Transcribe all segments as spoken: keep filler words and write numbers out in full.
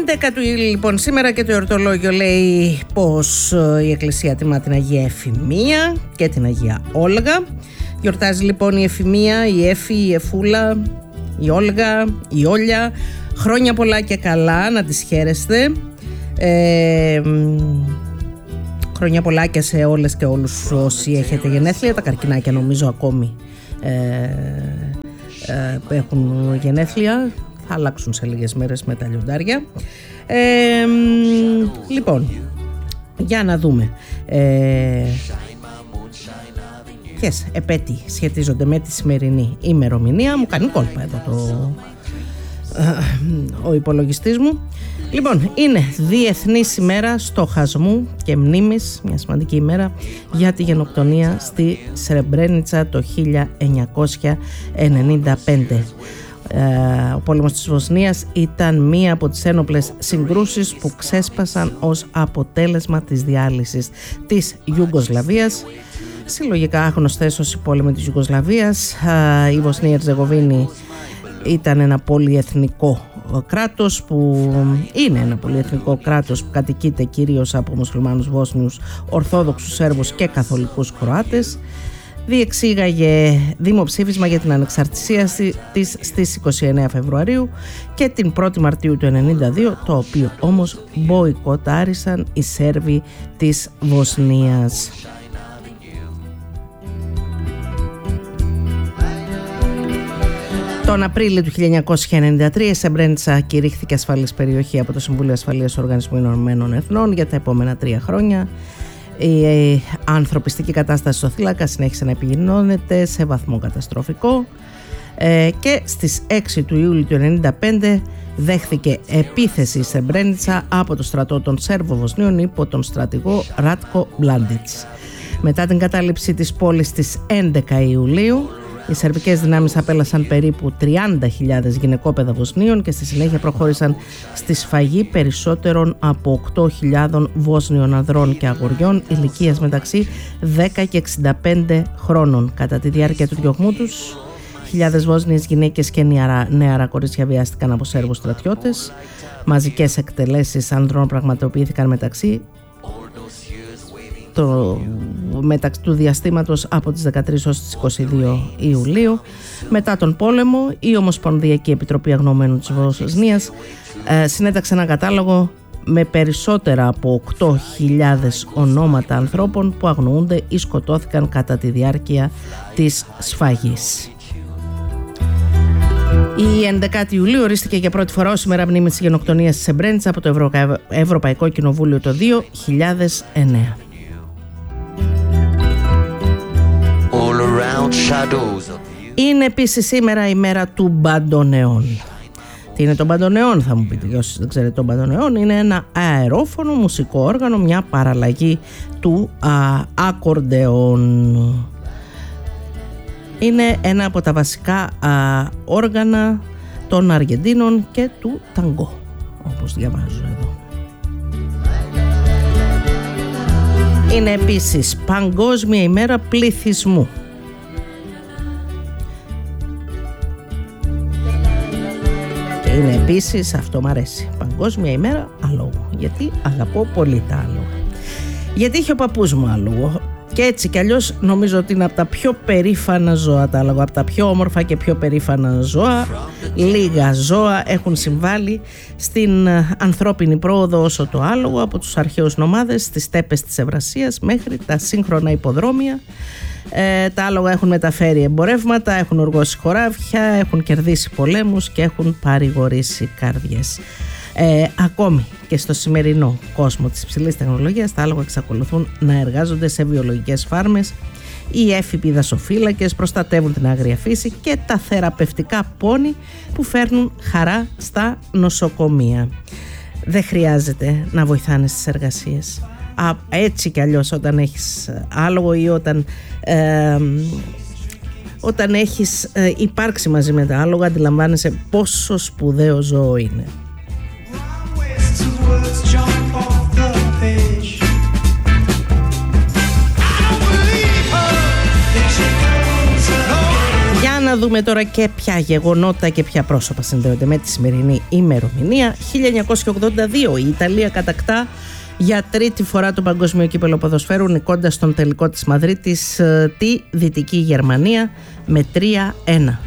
έντεκα του λοιπόν σήμερα και το εορτολόγιο λέει πως η Εκκλησία τιμά την Αγία Εφημία και την Αγία Όλγα. Γιορτάζει λοιπόν η Εφημία, η Έφη, η Εφούλα, η Όλγα, η Όλια. Χρόνια πολλά και καλά, να τις χαίρεστε. Ε, χρόνια πολλά και σε όλες και όλους όσοι έχετε γενέθλια. Τα καρκινάκια νομίζω ακόμη ε, ε, έχουν γενέθλια. Θα αλλάξουν σε λίγες μέρες με τα λιοντάρια. Ε, λοιπόν, για να δούμε ε, ποιες επέτειοι σχετίζονται με τη σημερινή ημερομηνία. Μου κάνει κόλπα εδώ το, ε, ο υπολογιστής μου. Λοιπόν, είναι Διεθνής ημέρα στοχασμού και μνήμης, μια σημαντική ημέρα για τη γενοκτονία στη Σρεμπρένιτσα το χίλια εννιακόσια ενενήντα πέντε. Ο πόλεμος της Βοσνίας ήταν μία από τις ένοπλες συγκρούσεις που ξέσπασαν ως αποτέλεσμα της διάλυσης της Ιουγκοσλαβίας. Συλλογικά γνωστές ως οι πόλεμοι της Ιουγκοσλαβίας. Η Βοσνία Ερζεγοβίνη ήταν ένα πολυεθνικό κράτος που είναι ένα πολυεθνικό κράτος που κατοικείται κυρίως από μουσουλμάνους Βόσνιους, Ορθόδοξους Σέρβους και Καθολικούς Κροάτες. Διεξήγαγε δημοψήφισμα για την ανεξαρτησία της στις είκοσι εννέα Φεβρουαρίου και την πρώτη Μαρτίου του ενενήντα δύο, το οποίο όμως μποϊκοτάρισαν οι Σέρβοι της Βοσνίας. Τον Απρίλιο του χίλια εννιακόσια ενενήντα τρία η Σρεμπρένιτσα κηρύχθηκε ασφαλής περιοχή από το Συμβούλιο Ασφαλείας του Οργανισμού Ηνωμένων Εθνών για τα επόμενα τρία χρόνια. Η ανθρωπιστική κατάσταση στο θύλακα συνέχισε να επιδεινώνεται σε βαθμό καταστροφικό ε, και στις έξι του Ιούλιου του ενενήντα πέντε δέχθηκε επίθεση η Σρεμπρένιτσα από το στρατό των Σέρβο-Βοσνίων υπό τον στρατηγό Ράτκο Μπλάντιτς. Μετά την κατάληψη της πόλης στις έντεκα Ιουλίου, οι σερβικές δυνάμεις απέλασαν περίπου τριάντα χιλιάδες γυναικόπαιδα Βοσνίων και στη συνέχεια προχώρησαν στη σφαγή περισσότερων από οκτώ χιλιάδες Βόσνιων ανδρών και αγοριών ηλικίας μεταξύ δέκα και εξήντα πέντε χρόνων. Κατά τη διάρκεια του διωγμού τους, χιλιάδες Βόσνιες γυναίκες και νεαρά κορίτσια βιάστηκαν από Σέρβους στρατιώτες. Μαζικές εκτελέσεις ανδρών πραγματοποιήθηκαν μεταξύ Το, μεταξύ του διαστήματος από τις δεκατρείς ως τις είκοσι δύο Ιουλίου. Μετά τον πόλεμο, η Ομοσπονδιακή Επιτροπή Αγνοωμένων της Βοσνίας ε, συνέταξε ένα κατάλογο με περισσότερα από οκτώ χιλιάδες ονόματα ανθρώπων που αγνοούνται ή σκοτώθηκαν κατά τη διάρκεια της σφαγής. Η έντεκα Ιουλίου ορίστηκε για πρώτη φορά ως ημέρα μνήμης της γενοκτονίας της Σρεμπρένιτσα από το Ευρω... Ευρωπαϊκό Κοινοβούλιο το δύο χιλιάδες εννέα. Είναι επίσης σήμερα η μέρα του μπαντονεών. Τι είναι το μπαντονεών, θα μου πείτε, για όσοι δεν ξέρετε, το μπαντονεών είναι ένα αερόφωνο μουσικό όργανο, μια παραλλαγή του α, ακορντεόν. Είναι ένα από τα βασικά α, όργανα των Αργεντίνων και του ταγκό, όπως διαβάζω εδώ. Είναι επίσης Παγκόσμια ημέρα πληθυσμού. Και είναι επίσης, αυτό μ' αρέσει, Παγκόσμια ημέρα αλόγου. Γιατί αγαπώ πολύ τα άλογα. Γιατί είχε ο παππούς μου άλογο. Και έτσι κι αλλιώς νομίζω ότι είναι από τα πιο περήφανα ζώα τα άλογα, από τα πιο όμορφα και πιο περήφανα ζώα. Λίγα ζώα έχουν συμβάλει στην ανθρώπινη πρόοδο όσο το άλογο, από τους αρχαίους νομάδες στις στέπες της Ευρασίας μέχρι τα σύγχρονα υποδρόμια. Ε, τα άλογα έχουν μεταφέρει εμπορεύματα, έχουν οργώσει χωράφια, έχουν κερδίσει πολέμους και έχουν παρηγορήσει καρδιές. Ε, ακόμη και στο σημερινό κόσμο της υψηλής τεχνολογίας, τα άλογα εξακολουθούν να εργάζονται σε βιολογικές φάρμες. Οι έφηποι δασοφύλακες προστατεύουν την άγρια φύση και τα θεραπευτικά πόνι που φέρνουν χαρά στα νοσοκομεία. Δεν χρειάζεται να βοηθάνε στις εργασίες. Α, έτσι κι αλλιώς όταν έχεις άλογο ή όταν, ε, όταν έχεις ε, υπάρξει μαζί με τα άλογα, αντιλαμβάνεσαι πόσο σπουδαίο ζώο είναι. Για να Να δούμε τώρα και ποια γεγονότα και ποια πρόσωπα συνδέονται με τη σημερινή ημερομηνία. χίλια εννιακόσια ογδόντα δύο η Ιταλία κατακτά για τρίτη φορά το Παγκόσμιο Κύπελλο Ποδοσφαίρου, νικώντας στον τελικό της Μαδρίτης τη Δυτική Γερμανία με τρία ένα.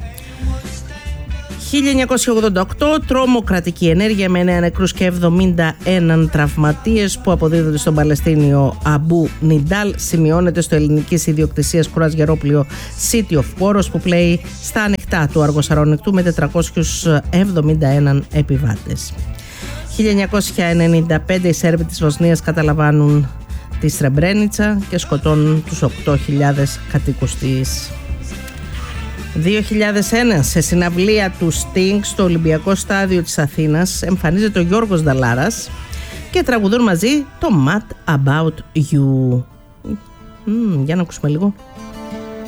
χίλια εννιακόσια ογδόντα οκτώ τρομοκρατική ενέργεια με εννέα νεκρούς και εβδομήντα ένα τραυματίες που αποδίδονται στον Παλαιστίνιο Αμπού Νιντάλ σημειώνεται στο ελληνικής ιδιοκτησίας κρουαζιερόπλοιο City of Poros που πλέει στα ανοιχτά του Αργοσαρονικτού με τετρακόσιους εβδομήντα ένα επιβάτες. χίλια εννιακόσια ενενήντα πέντε οι Σέρβοι της Βοσνίας καταλαμβάνουν τη Σρεμπρένιτσα και σκοτώνουν τους οκτώ χιλιάδες κατοίκους της. δύο χιλιάδες ένα σε συναυλία του Sting στο Ολυμπιακό Στάδιο της Αθήνας εμφανίζεται ο Γιώργος Νταλάρας και τραγουδούν μαζί το Mad About You. Mm, για να ακούσουμε λίγο.